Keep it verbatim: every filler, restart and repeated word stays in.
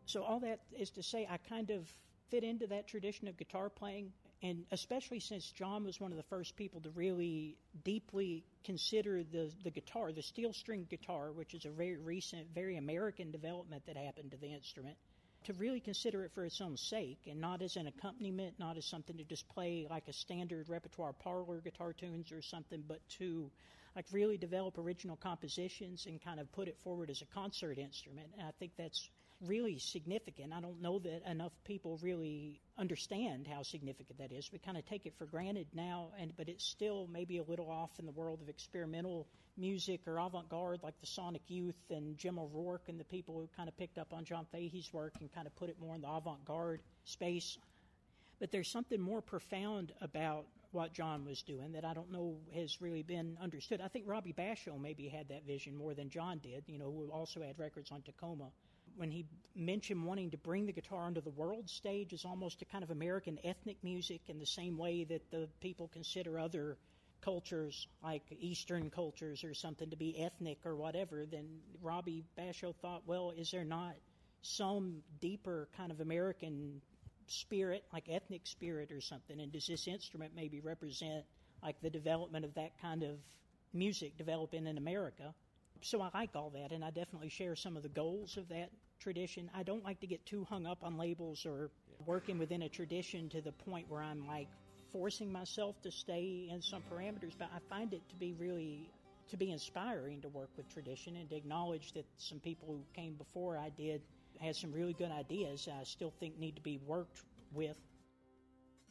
So all that is to say, I kind of fit into that tradition of guitar playing, and especially since John was one of the first people to really deeply consider the, the guitar, the steel string guitar, which is a very recent, very American development that happened to the instrument, to really consider it for its own sake and not as an accompaniment, not as something to just play like a standard repertoire parlor guitar tunes or something, but to like really develop original compositions and kind of put it forward as a concert instrument. And I think that's really significant. I don't know that enough people really understand how significant that is. We kind of take it for granted now, and but it's still maybe a little off in the world of experimental music or avant-garde, like the Sonic Youth and Jim O'Rourke and the people who kind of picked up on John Fahey's work and kind of put it more in the avant-garde space. But there's something more profound about what John was doing that I don't know has really been understood. I think Robbie Basho maybe had that vision more than John did, you know, who also had records on Tacoma. When he mentioned wanting to bring the guitar onto the world stage as almost a kind of American ethnic music in the same way that the people consider other cultures, like Eastern cultures or something, to be ethnic or whatever, then Robbie Basho thought, well, is there not some deeper kind of American spirit, like ethnic spirit or something, and does this instrument maybe represent like the development of that kind of music developing in America? So I like all that, and I definitely share some of the goals of that tradition. I don't like to get too hung up on labels or working within a tradition to the point where I'm like forcing myself to stay in some parameters, but I find it to be really, to be inspiring to work with tradition and to acknowledge that some people who came before I did had some really good ideas I still think need to be worked with